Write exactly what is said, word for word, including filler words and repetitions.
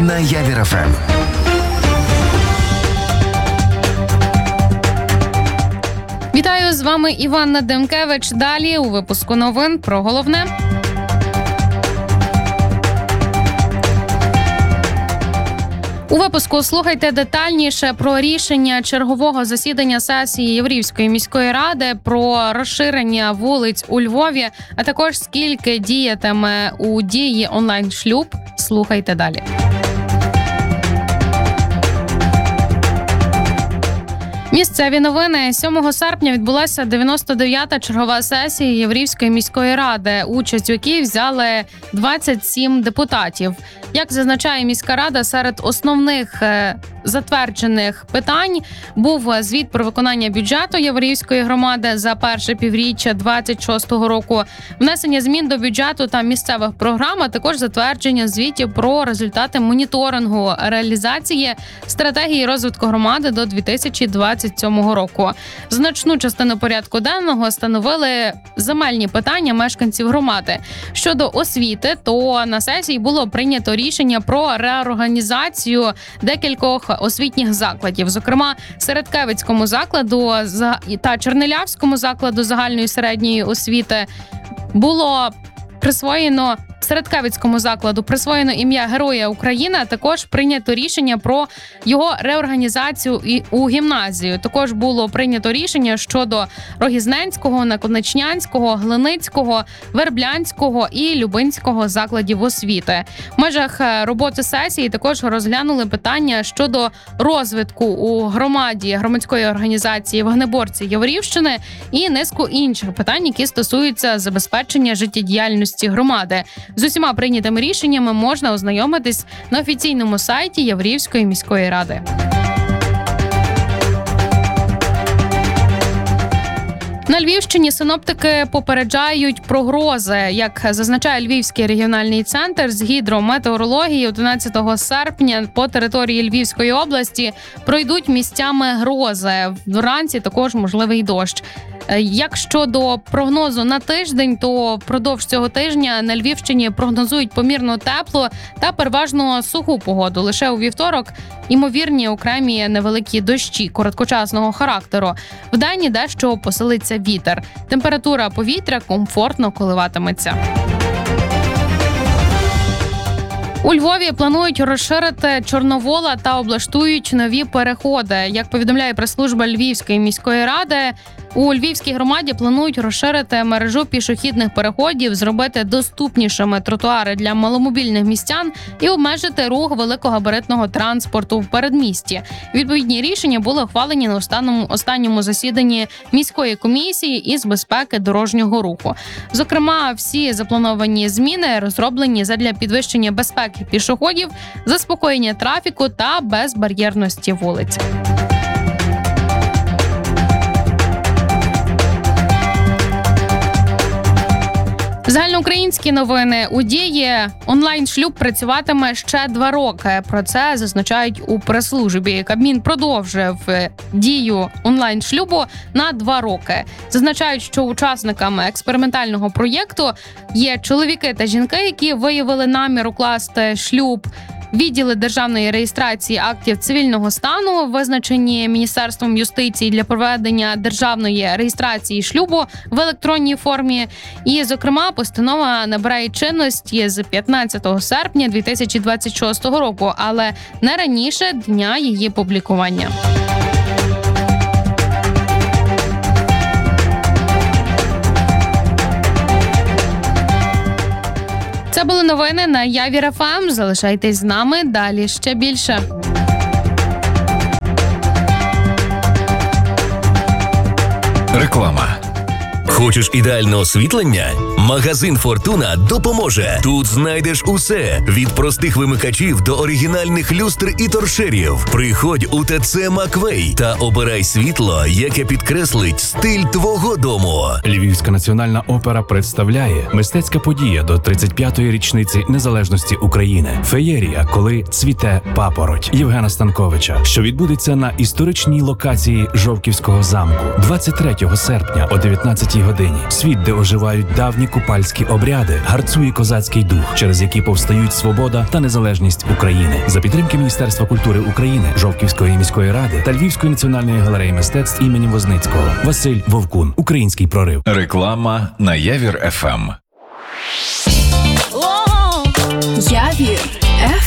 на Явір еф ем. Вітаю, з вами Іванна Демкевич. Далі у випуску новин про головне. У випуску слухайте детальніше про рішення чергового засідання сесії Яврівської міської ради, про розширення вулиць у Львові, а також скільки діятиме у дії онлайн-шлюб. Слухайте далі. Місцеві новини. сьомого серпня відбулася дев'яносто дев'ята чергова сесія Яврівської міської ради, участь у якій взяли двадцять сім депутатів. Як зазначає міська рада, серед основних затверджених питань був звіт про виконання бюджету Яврівської громади за перше півріччя двадцять шостого року, внесення змін до бюджету та місцевих програм, а також затвердження звітів про результати моніторингу реалізації стратегії розвитку громади до дві тисячі двадцять сьомого року. Значну частину порядку денного становили земельні питання мешканців громади. Щодо освіти, то на сесії було прийнято рішення про реорганізацію декількох освітніх закладів. Зокрема, Середкевицькому закладу та Чернелявському закладу загальної середньої освіти було присвоєно Середкевицькому закладу присвоєно ім'я Героя України, а також прийнято рішення про його реорганізацію і у гімназію. Також було прийнято рішення щодо Рогізненського, Наконечнянського, Глиницького, Верблянського і Любинського закладів освіти. В межах роботи сесії також розглянули питання щодо розвитку у громаді громадської організації «Вогнеборці Яворівщини» і низку інших питань, які стосуються забезпечення життєдіяльності громади. З усіма прийнятими рішеннями можна ознайомитись на офіційному сайті Яврівської міської ради. На Львівщині синоптики попереджають про грози. Як зазначає Львівський регіональний центр з гідрометеорології, одинадцятого серпня по території Львівської області пройдуть місцями грози. Вранці також можливий дощ. Як щодо прогнозу на тиждень, то впродовж цього тижня на Львівщині прогнозують помірно теплу та переважно суху погоду. Лише у вівторок ймовірні окремі невеликі дощі короткочасного характеру. Вдень дещо посилиться вітер. Температура повітря комфортно коливатиметься. У Львові планують розширити Чорновола та облаштують нові переходи. Як повідомляє прес-служба Львівської міської ради, у Львівській громаді планують розширити мережу пішохідних переходів, зробити доступнішими тротуари для маломобільних містян і обмежити рух великогабаритного транспорту в передмісті. Відповідні рішення були ухвалені на останньому, останньому засіданні міської комісії із безпеки дорожнього руху. Зокрема, всі заплановані зміни розроблені задля підвищення безпеки пішоходів, заспокоєння трафіку та безбар'єрності вулиць. Загальноукраїнські новини. У дії онлайн-шлюб працюватиме ще два роки. Про це зазначають у прес-службі. Кабмін продовжив дію онлайн-шлюбу на два роки. Зазначають, що учасниками експериментального проєкту є чоловіки та жінки, які виявили намір укласти шлюб. Відділи державної реєстрації актів цивільного стану, визначені Міністерством юстиції для проведення державної реєстрації шлюбу в електронній формі. І, зокрема, постанова набирає чинності з п'ятнадцятого серпня дві тисячі двадцять шостого року, але не раніше дня її публікування. Це були новини на Явір еф ем. Залишайтесь з нами, далі ще більше. Реклама. Хочеш ідеальне освітлення? Магазин «Фортуна» допоможе. Тут знайдеш усе – від простих вимикачів до оригінальних люстр і торшерів. Приходь у ТЦ «Маквей» та обирай світло, яке підкреслить стиль твого дому. Львівська національна опера представляє мистецька подія до тридцять п'ятої річниці незалежності України. Феєрія, коли цвіте папороть Євгена Станковича, що відбудеться на історичній локації Жовківського замку двадцять третього серпня о дев'ятнадцятій годині. Світ, де оживають давні купальські обряди, гарцує козацький дух, через які повстають свобода та незалежність України. За підтримки Міністерства культури України, Жовківської міської ради та Львівської національної галереї мистецтв імені Возницького. Василь Вовкун. Український прорив. Реклама на Явір еф ем. Явір.